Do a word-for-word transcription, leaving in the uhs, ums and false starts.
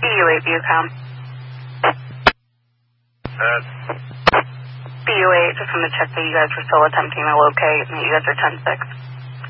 B U eight Bucom. Uh, B U eight, just want to check that you guys were still attempting to locate and that you guys are ten six.